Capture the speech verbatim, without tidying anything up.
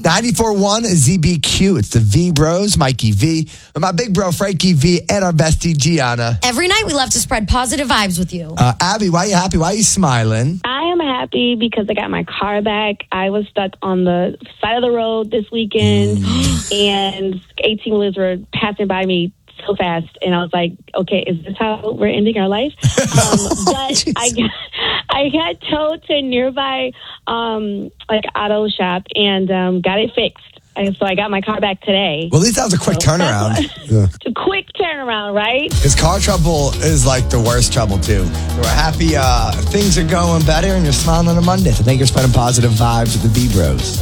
ninety-four point one Z B Q. It's the V Bros, Mikey V, and my big bro, Frankie V, and our bestie, Gianna. Every night we love to spread positive vibes with you. Uh, Abby, why are you happy? Why are you smiling? I am happy because I got my car back. I was stuck on the side of the road this weekend, and eighteen-wheelers were passing by me so fast, and I was like, okay, is this how we're ending our life? Um, but I got, I got towed to a nearby um, like auto shop and um, got it fixed. And so I got my car back today. Well, at least that was a quick So turnaround. that's Yeah. It's a quick turnaround, right? Because car trouble is like the worst trouble, too. So we're happy uh, things are going better and you're smiling on a Monday. So thank you for spreading positive vibes with the V Bros.